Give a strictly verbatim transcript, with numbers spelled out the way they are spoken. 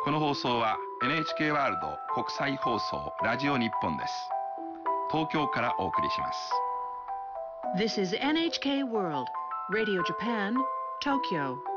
この放送は エヌエイチケー ワールド国際放送ラジオ日本です。東京からお送りします。 This is エヌエイチケー World Radio Japan, Tokyo.